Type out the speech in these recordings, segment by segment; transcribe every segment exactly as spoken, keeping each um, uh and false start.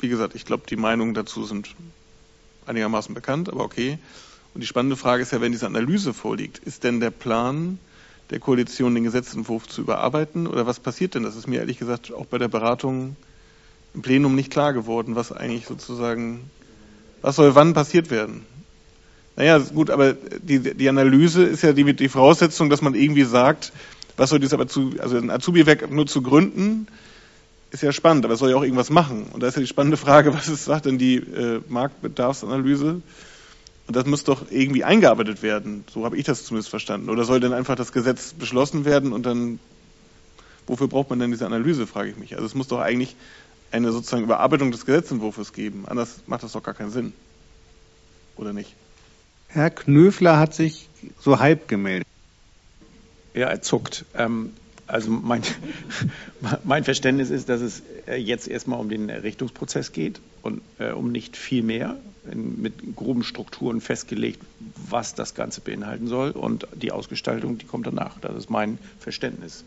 wie gesagt, ich glaube, die Meinungen dazu sind einigermaßen bekannt, aber okay. Und die spannende Frage ist ja, wenn diese Analyse vorliegt, ist denn der Plan der Koalition, den Gesetzentwurf zu überarbeiten? Oder was passiert denn? Das ist mir ehrlich gesagt auch bei der Beratung im Plenum nicht klar geworden, was eigentlich sozusagen, was soll wann passiert werden? Naja, gut, aber die, die Analyse ist ja die, die Voraussetzung, dass man irgendwie sagt, was soll dieses Azubi, also ein Azubi-Werk nur zu gründen, ist ja spannend, aber es soll ja auch irgendwas machen. Und da ist ja die spannende Frage, was ist, sagt denn die äh, Marktbedarfsanalyse? Und das muss doch irgendwie eingearbeitet werden. So habe ich das zumindest verstanden. Oder soll denn einfach das Gesetz beschlossen werden und dann, wofür braucht man denn diese Analyse, frage ich mich. Also es muss doch eigentlich eine sozusagen Überarbeitung des Gesetzentwurfs geben. Anders macht das doch gar keinen Sinn. Oder nicht? Herr Knöfler hat sich so halb gemeldet. Ja, er zuckt. Ähm, also mein, mein Verständnis ist, dass es jetzt erstmal um den Errichtungsprozess geht und äh, um nicht viel mehr, in, mit groben Strukturen festgelegt, was das Ganze beinhalten soll, und die Ausgestaltung, die kommt danach. Das ist mein Verständnis.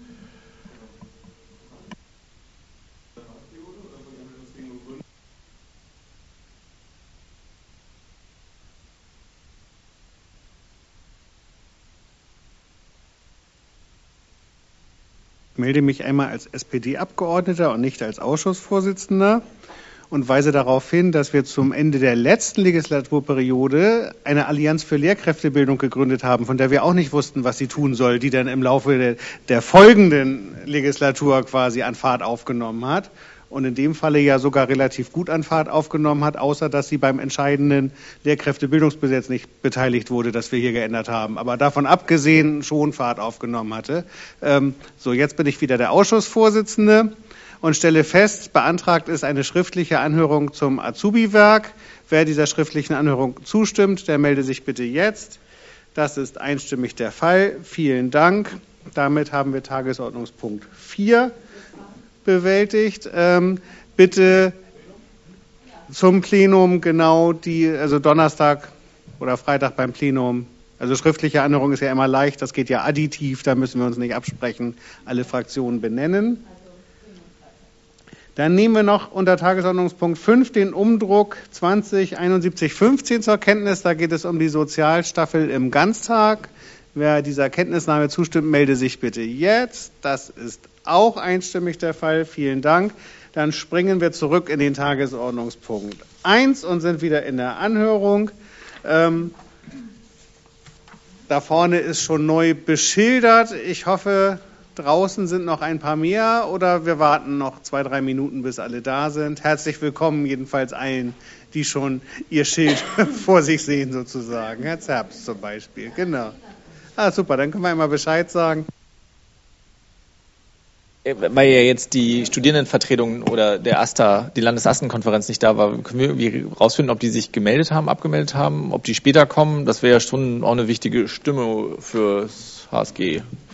Ich melde mich einmal als S P D-Abgeordneter und nicht als Ausschussvorsitzender und weise darauf hin, dass wir zum Ende der letzten Legislaturperiode eine Allianz für Lehrkräftebildung gegründet haben, von der wir auch nicht wussten, was sie tun soll, die dann im Laufe der, der folgenden Legislatur quasi an Fahrt aufgenommen hat und in dem Falle ja sogar relativ gut an Fahrt aufgenommen hat, außer dass sie beim entscheidenden Lehrkräftebildungsgesetz nicht beteiligt wurde, das wir hier geändert haben. Aber davon abgesehen schon Fahrt aufgenommen hatte. Ähm, so, jetzt bin ich wieder der Ausschussvorsitzende und stelle fest, beantragt ist eine schriftliche Anhörung zum Azubi-Werk. Wer dieser schriftlichen Anhörung zustimmt, der melde sich bitte jetzt. Das ist einstimmig der Fall. Vielen Dank. Damit haben wir Tagesordnungspunkt vier bewältigt. Ähm, bitte zum Plenum genau die, also Donnerstag oder Freitag beim Plenum. Also schriftliche Anhörung ist ja immer leicht, das geht ja additiv, da müssen wir uns nicht absprechen, alle Fraktionen benennen. Dann nehmen wir noch unter Tagesordnungspunkt fünf den Umdruck zwanzig einundsiebzig fünfzehn zur Kenntnis. Da geht es um die Sozialstaffel im Ganztag. Wer dieser Kenntnisnahme zustimmt, melde sich bitte jetzt. Das ist auch einstimmig der Fall. Vielen Dank. Dann springen wir zurück in den Tagesordnungspunkt eins und sind wieder in der Anhörung. Ähm, da vorne ist schon neu beschildert. Ich hoffe, draußen sind noch ein paar mehr oder wir warten noch zwei, drei Minuten, bis alle da sind. Herzlich willkommen jedenfalls allen, die schon ihr Schild vor sich sehen sozusagen. Herr Zerbst zum Beispiel, genau. Ah, super, dann können wir einmal Bescheid sagen. Weil ja jetzt die Studierendenvertretung oder der AStA, die Landesastenkonferenz nicht da war, können wir irgendwie rausfinden, ob die sich gemeldet haben, abgemeldet haben, ob die später kommen? Das wäre ja schon auch eine wichtige Stimme fürs H S G.